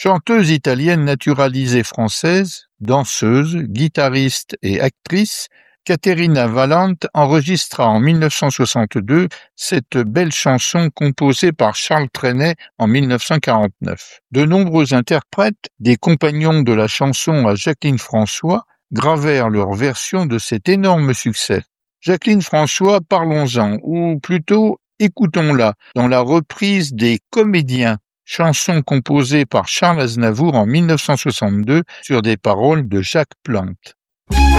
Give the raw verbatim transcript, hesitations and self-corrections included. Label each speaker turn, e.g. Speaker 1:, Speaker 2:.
Speaker 1: Chanteuse italienne naturalisée française, danseuse, guitariste et actrice, Caterina Valente enregistra en mille neuf cent soixante-deux cette belle chanson composée par Charles Trenet en mille neuf cent quarante-neuf. De nombreux interprètes, des compagnons de la chanson à Jacqueline François, gravèrent leur version de cet énorme succès. Jacqueline François, parlons-en, ou plutôt écoutons-la dans la reprise des Comédiens, chanson composée par Charles Aznavour en mille neuf cent soixante-deux sur des paroles de Jacques Plante.